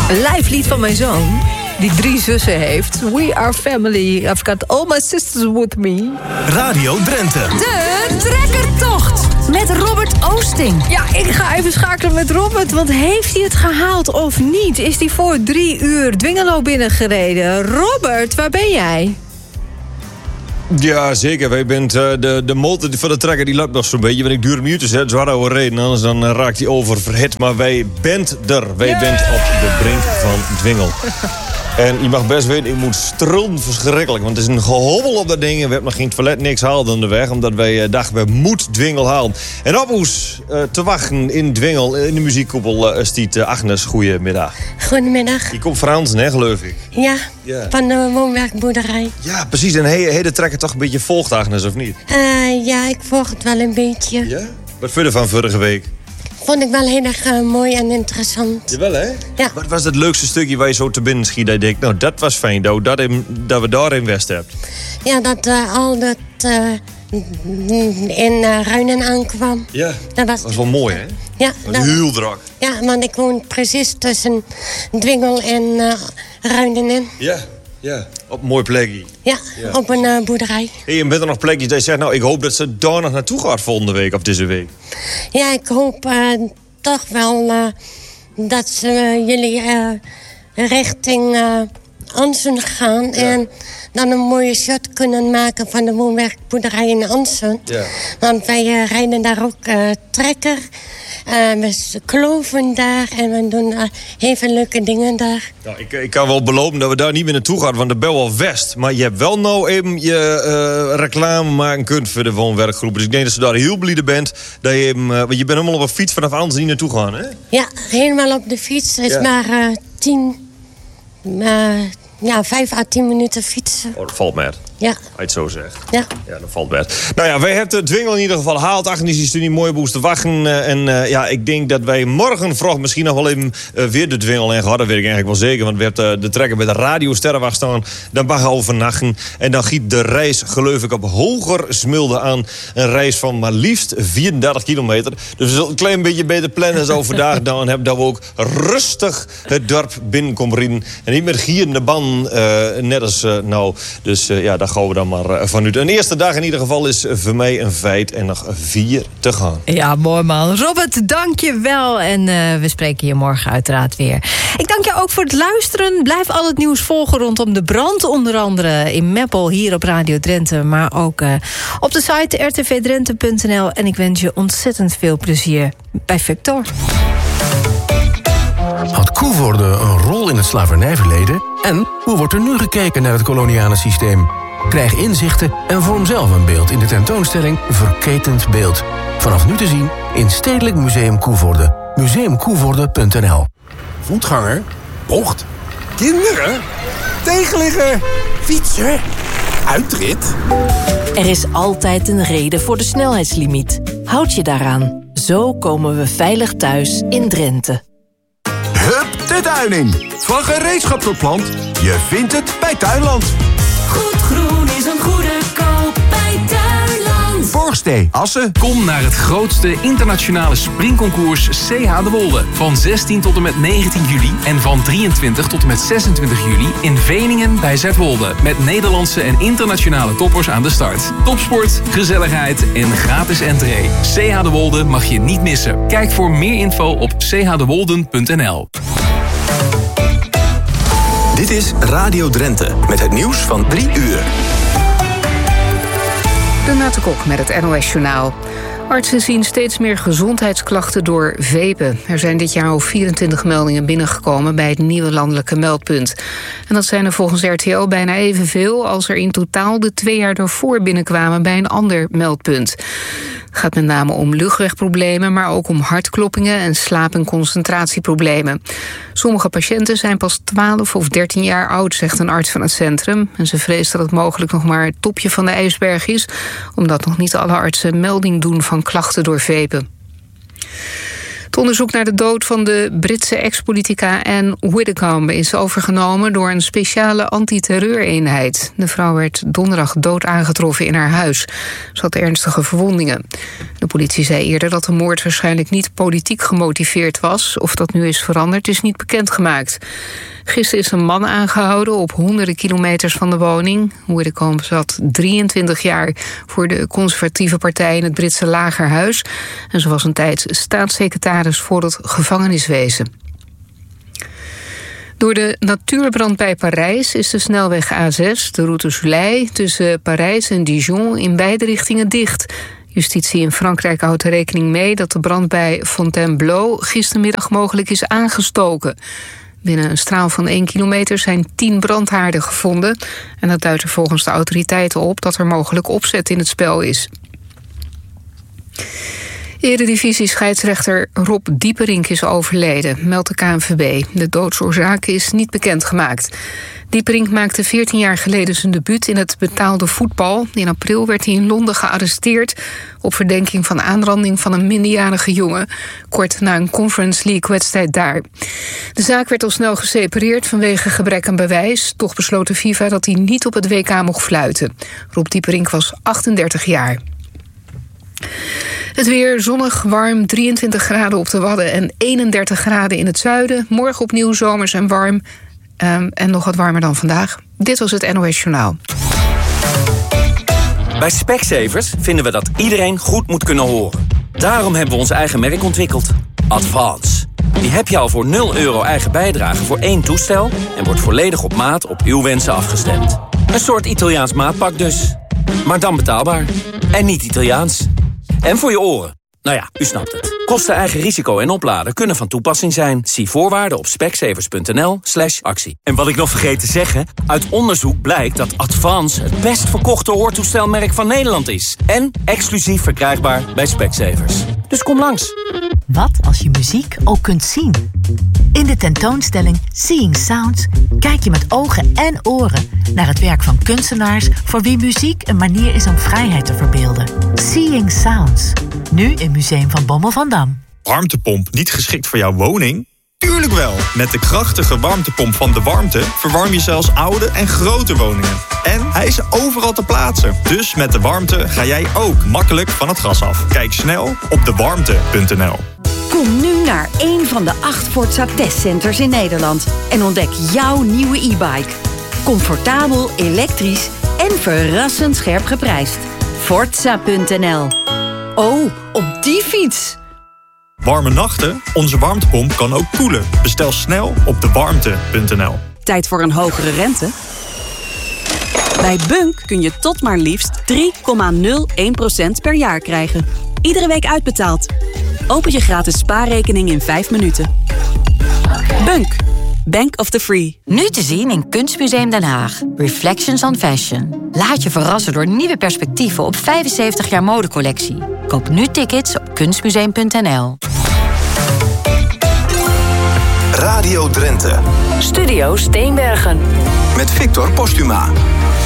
Een live lied van mijn zoon, die 3 zussen heeft. We are family. I've got all my sisters with me. Radio Drenthe. De trekkertocht met Robert Oosting. Ja, ik ga even schakelen met Robert, want heeft hij het gehaald of niet? Is hij voor 3 uur Dwingelo binnengereden? Robert, waar ben jij? Ja, zeker. Wij bent de motor van de trekker die loopt nog zo'n beetje. Want ik duur minuten zet, zwaar over reden. Anders dan raakt hij oververhit. Maar wij bent er. Wij bent op de brink van Dwingel. En je mag best weten, ik moet strullen verschrikkelijk. Want het is een gehobbel op dat ding. En we hebben nog geen toilet, niks gehaald onderweg. Omdat wij dachten, we moeten Dwingel halen. En op ons te wachten in Dwingel, in de muziekkoepel, stiet Agnes. Goedemiddag. Goedemiddag. Je komt Frans, hè, geloof ik? Ja, van de woonwerkboerderij. Ja, precies. En hij de trekker toch een beetje volgt, Agnes, of niet? Ja, ik volg het wel een beetje. Ja? Wat vind je van vorige week? Vond ik wel heel erg mooi en interessant. Jawel, hè? Ja. Wat was het leukste stukje waar je zo te binnen schiet? Dat je denkt, nou, dat was fijn, dat we daar in West hebben. Ja, dat al dat in Ruinen aankwam. Ja, dat was wel mooi, hè? Ja. Dat was heel druk. Ja, want ik woon precies tussen Dwingel en Ruinen in. Ja, op een mooi plekje. Ja, op een boerderij. Hey, en bent er nog plekjes dat je zegt, nou, ik hoop dat ze daar nog naartoe gaat volgende week of deze week? Ja, ik hoop toch wel dat ze jullie richting Ansen gaan. Ja. En dan een mooie shot kunnen maken van de woonwerkboerderij in Ansen. Ja. Want wij rijden daar ook trekker. We kloven daar en we doen heel veel leuke dingen daar. Nou, ik kan wel beloven dat we daar niet meer naartoe gaan, want de bel wel West. Maar je hebt wel nou even je reclame maken kunt voor de woonwerkgroep. Dus ik denk dat ze daar heel blij bent. Dat je want je bent helemaal op een fiets vanaf Ansen niet naartoe gaan, hè? Ja, helemaal op de fiets. Het is maar 5 à 10 minuten fietsen. Oh, dat valt met. Ja. Als je het zo zegt. Ja, dat valt met. Nou ja, wij hebben de Dwingel in ieder geval gehaald. Agnes is er niet mooi boos te wachten. En ik denk dat wij morgen vroeg misschien nog wel even weer de Dwingel in gaan. Dat weet ik eigenlijk wel zeker. Want we hebben de trekker bij de Radio Sterrenwacht staan. Dan mag je overnachten. En dan giet de reis, geloof ik, op hoger smulde aan. Een reis van maar liefst 34 kilometer. Dus we zullen een klein beetje beter plannen zo vandaag dan hebben. Dat we ook rustig het dorp binnenkomen rijden. En niet met gierende ban, net als nou. Dus daar gaan we dan maar vanuit. Een eerste dag in ieder geval is voor mij een feit en nog 4 te gaan. Ja, mooi man. Robert, dank je wel. En we spreken je morgen uiteraard weer. Ik dank je ook voor het luisteren. Blijf al het nieuws volgen rondom de brand. Onder andere in Meppel, hier op Radio Drenthe. Maar ook op de site rtvdrenthe.nl. En ik wens je ontzettend veel plezier bij Victor. Had Koevoorde een rol in het slavernijverleden? En hoe wordt er nu gekeken naar het koloniale systeem? Krijg inzichten en vorm zelf een beeld in de tentoonstelling Verketend Beeld. Vanaf nu te zien in Stedelijk Museum Koevoorde. museumkoevoorde.nl. Voetganger, bocht, kinderen, tegenligger, fietser, uitrit. Er is altijd een reden voor de snelheidslimiet. Houd je daaraan. Zo komen we veilig thuis in Drenthe. Hup de tuin in. Van gereedschap tot plant. Je vindt het bij Tuinland. Goed groen is een goede koop bij Tuinland. Borgstee, Assen. Kom naar het grootste internationale springconcours CH de Wolde. Van 16 tot en met 19 juli en van 23 tot en met 26 juli in Veningen bij Zuidwolde. Met Nederlandse en internationale toppers aan de start. Topsport, gezelligheid en gratis entree. CH de Wolde mag je niet missen. Kijk voor meer info op chdewolden.nl. Dit is Radio Drenthe met het nieuws van 3 uur. Renate Kok met het NOS-journaal. Artsen zien steeds meer gezondheidsklachten door vapen. Er zijn dit jaar al 24 meldingen binnengekomen bij het nieuwe landelijke meldpunt. En dat zijn er volgens RTL bijna evenveel als er in totaal de 2 jaar daarvoor binnenkwamen bij een ander meldpunt. Het gaat met name om luchtwegproblemen, maar ook om hartkloppingen en slaap- en concentratieproblemen. Sommige patiënten zijn pas 12 of 13 jaar oud, zegt een arts van het centrum. En ze vreest dat het mogelijk nog maar het topje van de ijsberg is, omdat nog niet alle artsen melding doen van klachten door vapen. Het onderzoek naar de dood van de Britse ex-politica Anne Widdecombe is overgenomen door een speciale antiterreureenheid. De vrouw werd donderdag dood aangetroffen in haar huis. Ze had ernstige verwondingen. De politie zei eerder dat de moord waarschijnlijk niet politiek gemotiveerd was. Of dat nu is veranderd, is niet bekendgemaakt. Gisteren is een man aangehouden op honderden kilometers van de woning. Widdecombe zat 23 jaar voor de conservatieve partij in het Britse lagerhuis. En ze was een tijd staatssecretaris voor het gevangeniswezen. Door de natuurbrand bij Parijs is de snelweg A6, de route Soleil, tussen Parijs en Dijon in beide richtingen dicht. Justitie in Frankrijk houdt er rekening mee dat de brand bij Fontainebleau gistermiddag mogelijk is aangestoken. Binnen een straal van 1 kilometer zijn 10 brandhaarden gevonden. En dat duidt er volgens de autoriteiten op dat er mogelijk opzet in het spel is. Eredivisie-scheidsrechter Rob Dieperink is overleden, meldt de KNVB. De doodsoorzaak is niet bekendgemaakt. Dieperink maakte 14 jaar geleden zijn debuut in het betaalde voetbal. In april werd hij in Londen gearresteerd op verdenking van aanranding van een minderjarige jongen, kort na een Conference League-wedstrijd daar. De zaak werd al snel gesepareerd vanwege gebrek aan bewijs. Toch besloot de FIFA dat hij niet op het WK mocht fluiten. Rob Dieperink was 38 jaar. Het weer zonnig, warm, 23 graden op de Wadden en 31 graden in het zuiden. Morgen opnieuw zomers en warm en nog wat warmer dan vandaag. Dit was het NOS Journaal. Bij Specsavers vinden we dat iedereen goed moet kunnen horen. Daarom hebben we ons eigen merk ontwikkeld. Advance. Die heb je al voor €0 eigen bijdrage voor 1 toestel en wordt volledig op maat op uw wensen afgestemd. Een soort Italiaans maatpak dus. Maar dan betaalbaar. En niet Italiaans. En voor je oren. Nou ja, u snapt het. Kosten, eigen risico en opladen kunnen van toepassing zijn. Zie voorwaarden op specsavers.nl/actie. En wat ik nog vergeet te zeggen, uit onderzoek blijkt dat Advance het best verkochte hoortoestelmerk van Nederland is. En exclusief verkrijgbaar bij Specsavers. Dus kom langs. Wat als je muziek ook kunt zien? In de tentoonstelling Seeing Sounds kijk je met ogen en oren naar het werk van kunstenaars voor wie muziek een manier is om vrijheid te verbeelden. Seeing Sounds. Nu in Museum van Bommel van Dam. Warmtepomp niet geschikt voor jouw woning? Tuurlijk wel! Met de krachtige warmtepomp van De Warmte verwarm je zelfs oude en grote woningen. En hij is overal te plaatsen. Dus met De Warmte ga jij ook makkelijk van het gas af. Kijk snel op dewarmte.nl. Kom nu naar een van de 8 Forza testcenters in Nederland en ontdek jouw nieuwe e-bike. Comfortabel, elektrisch en verrassend scherp geprijsd. Forza.nl. Oh, op die fiets! Warme nachten? Onze warmtepomp kan ook koelen. Bestel snel op dewarmte.nl. Tijd voor een hogere rente? Bij Bunk kun je tot maar liefst 3,01% per jaar krijgen. Iedere week uitbetaald. Open je gratis spaarrekening in 5 minuten. Bunk. Bank of the Free. Nu te zien in Kunstmuseum Den Haag. Reflections on Fashion. Laat je verrassen door nieuwe perspectieven op 75 jaar modecollectie. Koop nu tickets op kunstmuseum.nl. Radio Drenthe. Studio Steenbergen. Met Victor Postuma.